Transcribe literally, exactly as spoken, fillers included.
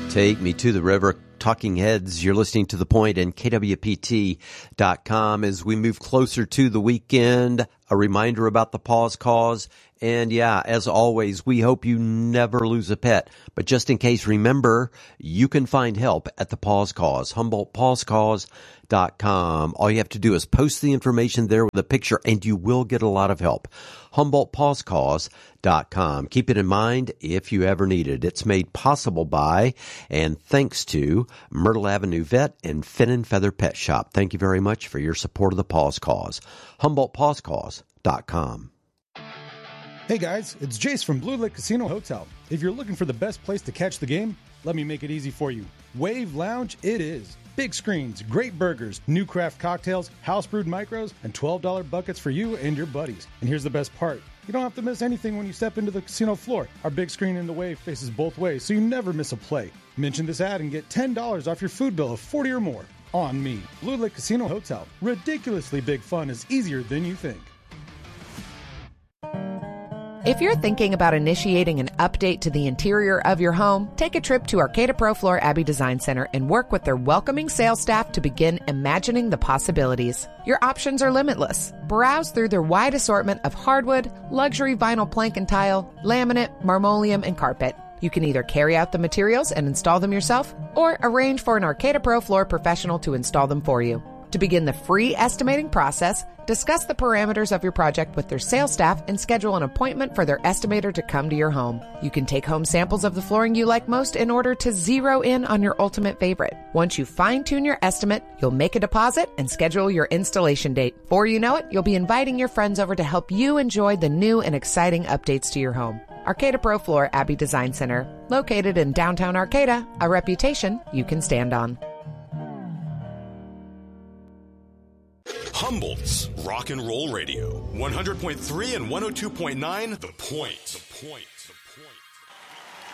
Take me to the river. Talking Heads, you're listening to The Point and K W P T dot com. As we move closer to the weekend, a reminder about the Pause Cause. And yeah, as always, we hope you never lose a pet. But just in case, remember, you can find help at the Pause Cause, Humboldt Pause Cause dot com. All you have to do is post the information there with a picture, and you will get a lot of help. Humboldt Pause Cause dot com. Keep it in mind if you ever need it. It's made possible by and thanks to Myrtle Avenue Vet and Fin and Feather Pet Shop. Thank you very much for your support of the Pause Cause. Humboldt Pause Cause dot com. Hey guys, it's Jace from Blue Lake Casino Hotel. If you're looking for the best place to catch the game, let me make it easy for you. Wave Lounge it is. Big screens, great burgers, new craft cocktails, house brewed micros, and twelve dollar buckets for you and your buddies. And here's the best part. You don't have to miss anything when you step into the casino floor. Our big screen in the Wave faces both ways, so you never miss a play. Mention this ad and get ten dollars off your food bill of forty dollars or more. On me. Blue Lake Casino Hotel. Ridiculously big fun is easier than you think. If you're thinking about initiating an update to the interior of your home, take a trip to Arcata Pro Floor Abbey Design Center and work with their welcoming sales staff to begin imagining the possibilities. Your options are limitless. Browse through their wide assortment of hardwood, luxury vinyl plank and tile, laminate, marmoleum, and carpet. You can either carry out the materials and install them yourself, or arrange for an Arcata Pro Floor professional to install them for you. To begin the free estimating process, discuss the parameters of your project with their sales staff and schedule an appointment for their estimator to come to your home. You can take home samples of the flooring you like most in order to zero in on your ultimate favorite. Once you fine-tune your estimate, you'll make a deposit and schedule your installation date. Before you know it, you'll be inviting your friends over to help you enjoy the new and exciting updates to your home. Arcata Pro Floor Abbey Design Center, located in downtown Arcata, a reputation you can stand on. Humboldt's Rock and Roll Radio, one hundred point three and one oh two point nine, The Point. The Point. The